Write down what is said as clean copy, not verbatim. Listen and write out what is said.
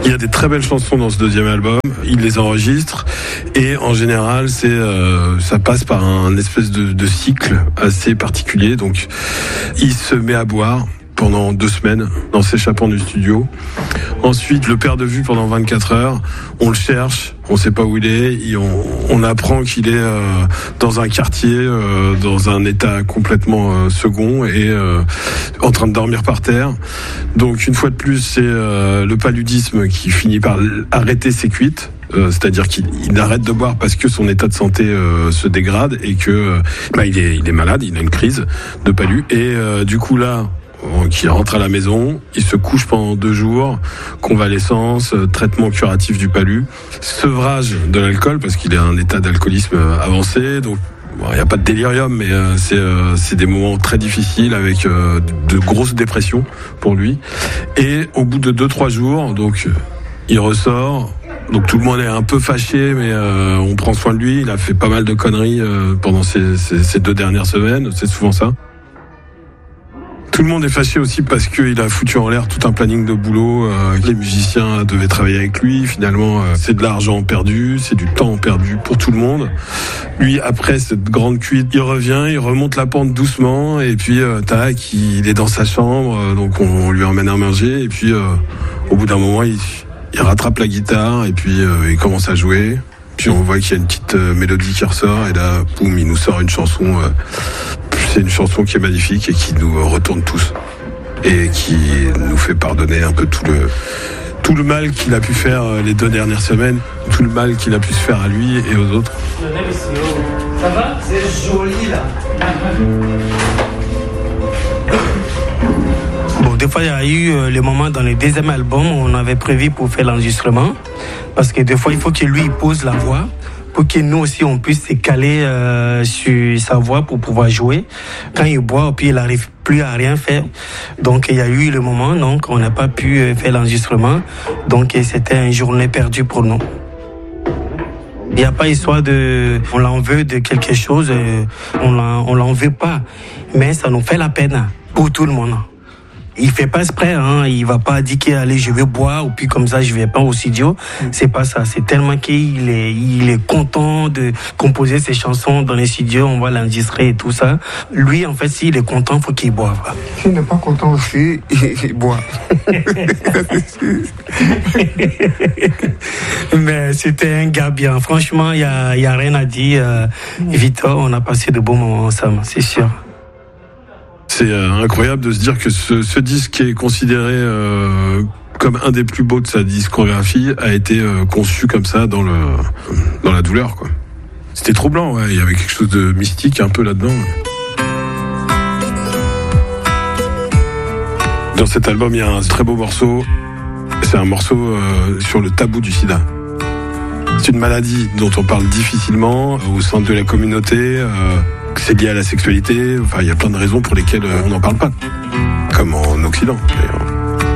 Il y a des très belles chansons dans ce deuxième album. Il les enregistre et en général, ça passe par un espèce de cycle assez particulier. Donc, il se met à boire pendant 2 semaines en s'échappant du studio. Ensuite, le perd de vue pendant 24 heures. On le cherche, on sait pas où il est. Et on apprend qu'il est dans un quartier, dans un état complètement second et en train de dormir par terre. Donc, une fois de plus, c'est le paludisme qui finit par arrêter ses cuites. C'est-à-dire qu'il arrête de boire parce que son état de santé se dégrade et que il est malade, il a une crise de palu. Et du coup là, qui rentre à la maison, il se couche pendant 2 jours, convalescence, traitement curatif du palu, sevrage de l'alcool parce qu'il est en état d'alcoolisme avancé, donc il n'y a pas de délirium, mais c'est des moments très difficiles avec de grosses dépressions pour lui. Et au bout de 2-3 jours, donc il ressort. Donc tout le monde est un peu fâché, mais on prend soin de lui. Il a fait pas mal de conneries pendant ces 2 dernières semaines, c'est souvent ça. Tout le monde est fâché aussi parce qu'il a foutu en l'air tout un planning de boulot. Les musiciens devaient travailler avec lui. Finalement, c'est de l'argent perdu, c'est du temps perdu pour tout le monde. Lui, après cette grande cuite, il revient, il remonte la pente doucement et puis tac, il est dans sa chambre. Donc on lui emmène à manger et puis au bout d'un moment, il rattrape la guitare et puis il commence à jouer. Puis on voit qu'il y a une petite mélodie qui ressort et là, boum, il nous sort une chanson. C'est une chanson qui est magnifique et qui nous retourne tous et qui nous fait pardonner un peu tout le mal qu'il a pu faire les 2 dernières semaines, tout le mal qu'il a pu se faire à lui et aux autres. Ça va ? C'est joli là. Bon, des fois, il y a eu les moments dans le deuxième album où on avait prévu pour faire l'enregistrement. Parce que des fois, il faut que lui pose la voix pour que nous aussi, on puisse se caler sur sa voix pour pouvoir jouer. Quand il boit, puis il n'arrive plus à rien faire. Donc, il y a eu le moment, donc, on n'a pas pu faire l'enregistrement. Donc, c'était une journée perdue pour nous. Il n'y a pas histoire on l'en veut de quelque chose, on l'en veut pas. Mais ça nous fait la peine pour tout le monde. Il fait pas exprès, hein. Il va pas dire qu'allez, je vais boire, ou puis comme ça, je vais pas au studio. C'est pas ça. C'est tellement qu'il est content de composer ses chansons dans les studios, on va l'enregistrer et tout ça. Lui, en fait, s'il est content, faut qu'il boive. S'il n'est pas content aussi, il boit. Mais c'était un gars bien. Franchement, il y a rien à dire. Victor, on a passé de bons moments ensemble, c'est sûr. C'est incroyable de se dire que ce disque qui est considéré comme un des plus beaux de sa discographie a été conçu comme ça dans la douleur, quoi. C'était troublant, ouais. Il y avait quelque chose de mystique un peu là-dedans. Dans cet album, il y a un très beau morceau. C'est un morceau sur le tabou du sida. C'est une maladie dont on parle difficilement au sein de la communauté. C'est lié à la sexualité. Enfin, il y a plein de raisons pour lesquelles on n'en parle pas. Comme en Occident, d'ailleurs.